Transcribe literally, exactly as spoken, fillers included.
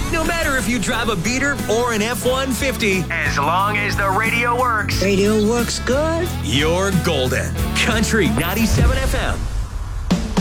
No matter if you drive a beater or an F one fifty, as long as the radio works. Radio works good. You're golden. Country ninety-seven F M.